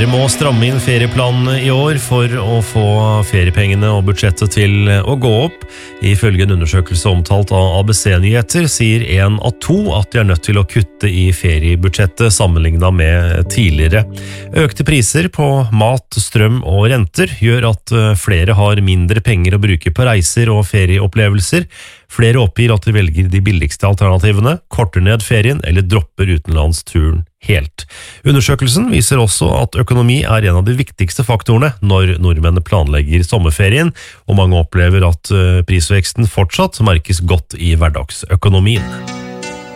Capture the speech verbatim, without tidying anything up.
Flere må stramme inn ferieplanene i år for å få feriepengene og budsjettet til å gå opp. Ifølge en undersøkelse omtalt av A B C-nyheter sier en av to at de er nødt til å kutte i feriebudsjettet sammenlignet med tidligere. Økte priser på mat, strøm og renter gjør at flere har mindre penger å bruke på reiser og ferieopplevelser. Flere oppgir at de velger de billigste alternativene, korter ned ferien eller dropper utenlandsturen helt. Undersøkelsen viser også at økonomi er en av de viktigste faktorene når nordmennene planlegger sommerferien, og mange opplever at prisveksten fortsatt merkes godt i hverdagsøkonomien.